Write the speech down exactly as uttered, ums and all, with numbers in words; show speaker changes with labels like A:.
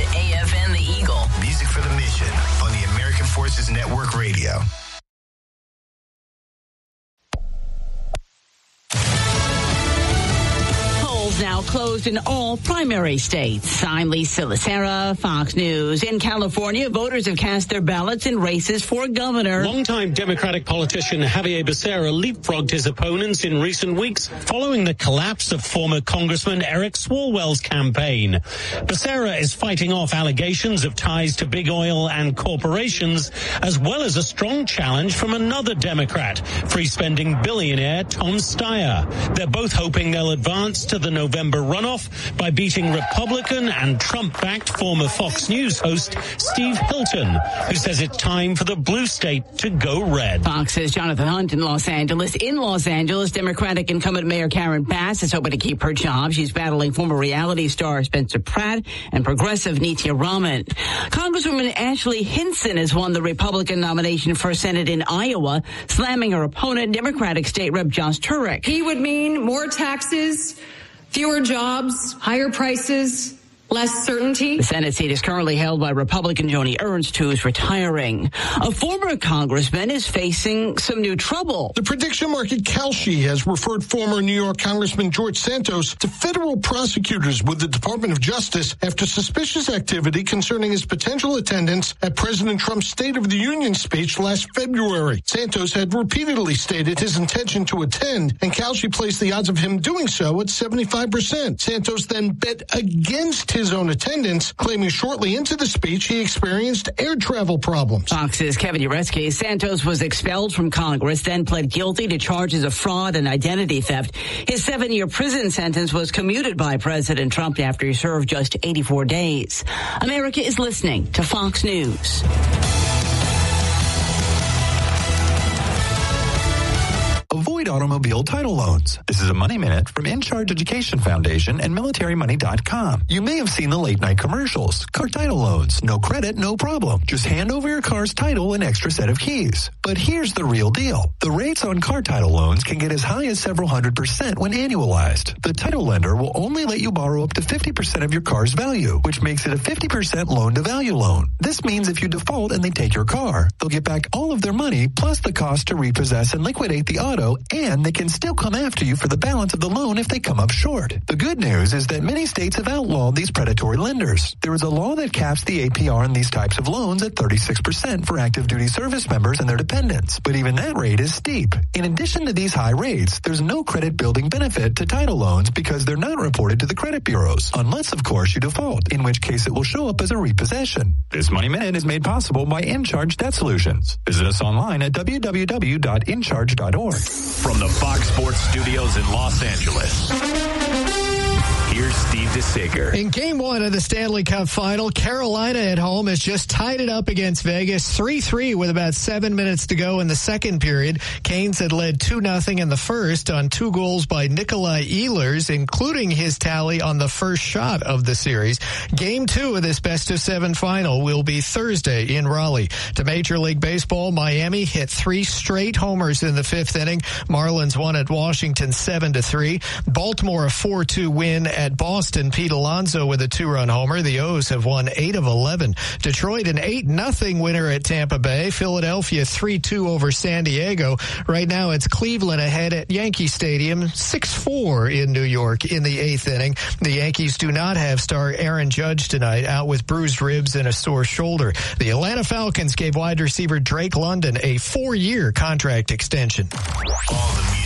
A: A F N The Eagle.
B: Music for the mission on the American Forces Network Radio.
C: Now closed in all primary states. I'm Lisa Lacera, Fox News. In California, voters have cast their ballots in races for governor.
D: Longtime Democratic politician Javier Becerra leapfrogged his opponents in recent weeks following the collapse of former Congressman Eric Swalwell's campaign. Becerra is fighting off allegations of ties to big oil and corporations, as well as a strong challenge from another Democrat, free-spending billionaire Tom Steyer. They're both hoping they'll advance to the November November runoff by beating Republican and Trump-backed former Fox News host Steve Hilton, who says it's time for the blue state to go red.
C: Fox's Jonathan Hunt in Los Angeles. In Los Angeles, Democratic incumbent Mayor Karen Bass is hoping to keep her job. She's battling former reality star Spencer Pratt and progressive Nitya Raman. Congresswoman Ashley Hinson has won the Republican nomination for Senate in Iowa, slamming her opponent, Democratic State Rep Josh Turek.
E: He would mean more taxes, fewer jobs, higher prices, less certainty.
C: The Senate seat is currently held by Republican Joni Ernst, who's retiring. A former congressman is facing some new trouble.
F: The prediction market Kalshi has referred former New York Congressman George Santos to federal prosecutors with the Department of Justice after suspicious activity concerning his potential attendance at President Trump's State of the Union speech last February. Santos had repeatedly stated his intention to attend, and Kalshi placed the odds of him doing so at seventy-five percent. Santos then bet against his his own attendance, claiming shortly into the speech he experienced air travel problems.
C: Fox's Kevin Uretsky. Santos was expelled from Congress, then pled guilty to charges of fraud and identity theft. His seven-year prison sentence was commuted by President Trump after he served just eighty-four days. America is listening to Fox News.
G: Avoid automobile title loans. This is a Money Minute from In Charge Education Foundation and military money dot com. You may have seen the late night commercials. Car title loans. No credit, no problem. Just hand over your car's title and extra set of keys. But here's the real deal. The rates on car title loans can get as high as several hundred percent when annualized. The title lender will only let you borrow up to fifty percent of your car's value, which makes it a fifty percent loan to value loan. This means if you default and they take your car, they'll get back all of their money plus the cost to repossess and liquidate the auto, and they can still come after you for the balance of the loan if they come up short. The good news is that many states have outlawed these predatory lenders. There is a law that caps the A P R in these types of loans at thirty-six percent for active duty service members and their dependents, but even that rate is steep. In addition to these high rates, there's no credit building benefit to title loans because they're not reported to the credit bureaus, unless of course you default, in which case it will show up as a repossession. This Money Minute is made possible by In Charge Debt Solutions. Visit us online at w w w dot in charge dot org.
B: From the Fox Sports Studios in Los Angeles, here's Steve DeSager.
H: In game one of the Stanley Cup Final, Carolina at home has just tied it up against Vegas three three with about seven minutes to go in the second period. Canes had led two nothing in the first on two goals by Nikolai Ehlers, including his tally on the first shot of the series. Game two of this best of seven final will be Thursday in Raleigh. To Major League Baseball, Miami hit three straight homers in the fifth inning. Marlins won at Washington seven to three. Baltimore a four two win at Boston. Pete Alonso with a two-run homer. The O's have won eight of eleven. Detroit an eight nothing winner at Tampa Bay. Philadelphia three two over San Diego. Right now it's Cleveland ahead at Yankee Stadium six four in New York in the eighth inning. The Yankees do not have star Aaron Judge tonight, out with bruised ribs and a sore shoulder. The Atlanta Falcons gave wide receiver Drake London a four-year contract extension.
B: All the